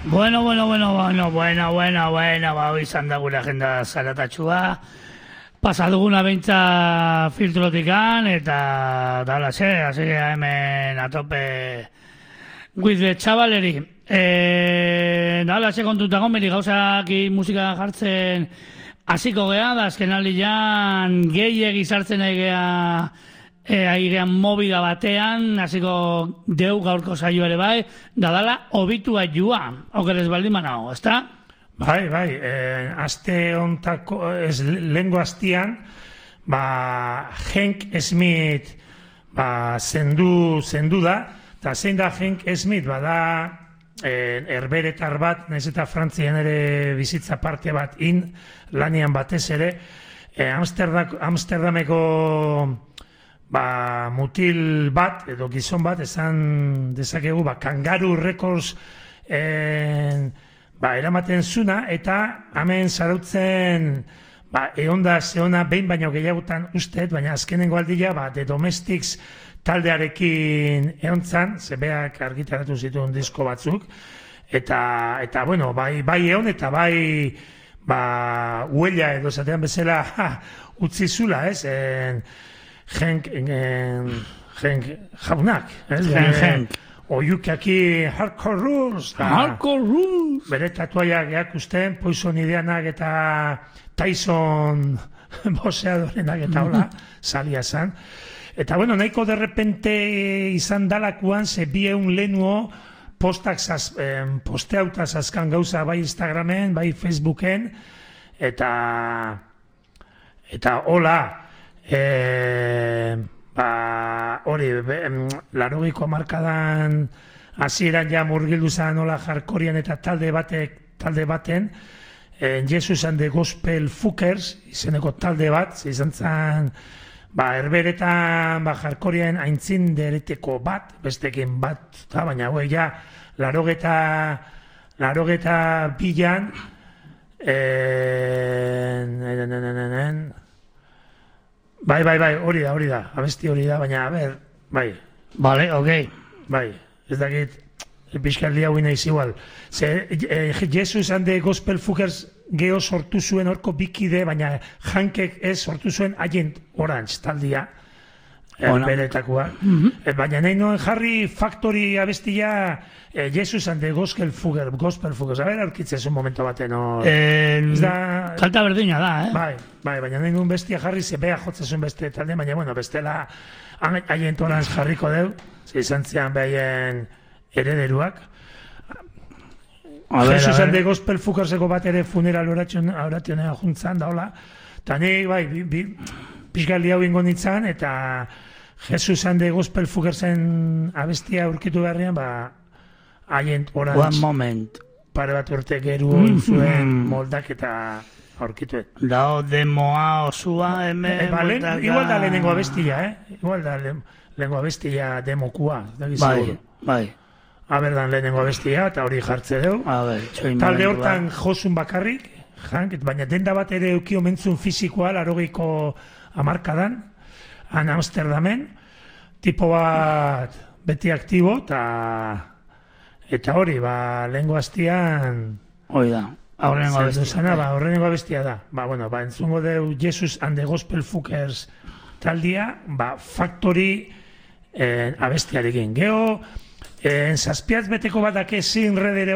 Bueno, hau izan da gure agenda zaratatxua. Pasa duguna beintza filtrotikan, eta dalaxe, así que hemen atope with the chavaleri. Dalaxe kontutagon, beri gauzak musika jartzen hasiko gea, da azken aldian gehiegi sartzen egea aigean mobida batean, hasiko deu gaurko saio ere bai, da dala obitua joa, okerez baldin manao, ezta? Bai, aste ontako, lehengo astean, Hank Smith zendu da, eta zein da Hank Smith, da herberetar bat, nahiz eta Frantzian ere bizitza parte bat lanian batez ere, Amsterdameko mutil bat, edo gizon bat, esan dezakegu, Kangaroo Records eramaten zuna, eta hemen zarautzen eonda zeona behin baino gehiagutan usteet, baina azkenengo aldia The Domestics taldearekin eontzan, zebeak argitaratu zituen disko batzuk, eta bueno, bai eon eta bai huella edo zatean bezala utzi zula, ez? Hank jaunak, Hank. Oiukaki Hardcore Rules. Hardcore Rules. Bere tatuaiak eakusten, Poison Ideanak eta Tyson boxeadorenak eta hola, salia zan. Eta bueno, nahiko derrepente izan dalakuan, ze bieun lehenuo posteauta zazkan gauza bai Instagramen, bai Facebooken, eta hola, hori, 80ko hamarkadan hasieran ja murgildu zen hola jarkorian eta talde baten, Jesus and the Gospel Fuckers izeneko talde bat, izan zen herberetan jarkorian aintzin dereteko bat, bestekin bat, baina hoi ja 82 bilan Bai, hori da, abesti hori da, baina, bai. Vale, ok. Bai, ez dakit, pixkaldi hau inaiz igual. Jesus and the Gospel Fuckers geho sortu zuen horko bikide, baina Hankek ez sortu zuen Agent Orange taldia, beretakoa. Baina nahi noen jarri Factory abestia Jesus and the Gospel Fuckers. A ver, aurkitzen un momento baten. Kalta berdina da, Bai, baina nahi noen bestia jarri zebea jotzen zuen beste talde, baina, bueno, bestela Agent Orange jarriko deu, izan zean behaien herederuak. Jesus and the Gospel Fuckerseko bat ere funeral orationea juntzan, da hola. Eta nahi, bai, pixkaldi hau ingo nintzen, eta Jesus and the Gospel Fuckersen abestia aurkitu beharrean, Agent Orange. One moment. Pare bat urte geru zuen moldak eta aurkituet. Dao demoa osua hemen... Igual da lehenengo abestia, Igual da lehenengo abestia demokua. Bai. Aberdan lehenengo abestia, eta hori jartze deu. Talde hortan josun bakarrik, baina denda bat ere eukio mentzun fizikoa, 80ko hamarkadan, Amsterdamen, tipo bat beti aktibo, eta hori, lehengo astian... Hoi da, horrengo abestia da. Entzungo deu Jesus and the Gospel Fuckers taldia, Factory abestiarekin. Geho, zazpiaz beteko bat dake zin redere